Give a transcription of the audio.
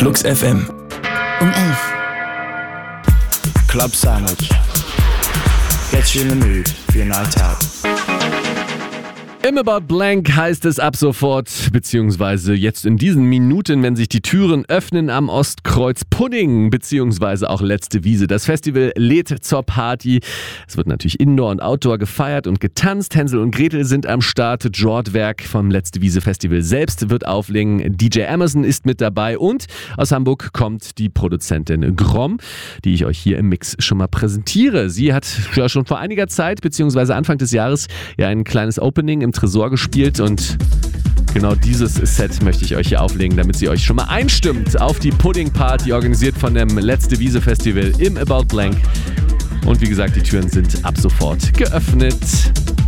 Flux FM. Um 11. Club Sandwich. Get you in the mood for your night out. Im About Blank heißt es ab sofort, beziehungsweise jetzt in diesen Minuten, wenn sich die Türen öffnen am Ostkreuz Pudding, beziehungsweise auch Letzte Wiese. Das Festival lädt zur Party. Es wird natürlich Indoor und Outdoor gefeiert und getanzt. Hänsel und Gretel sind am Start. Jordwerk vom Letzte Wiese Festival selbst wird auflegen. DJ Amazon ist mit dabei und aus Hamburg kommt die Produzentin Grom, die ich euch hier im Mix schon mal präsentiere. Sie hat ja schon vor einiger Zeit, beziehungsweise Anfang des Jahres, ja ein kleines Opening im Tresor gespielt und genau dieses Set möchte ich euch hier auflegen, damit sie euch schon mal einstimmt auf die Pudding Party, organisiert von dem Letzte Wiese Festival im About Blank. Und wie gesagt, die Türen sind ab sofort geöffnet.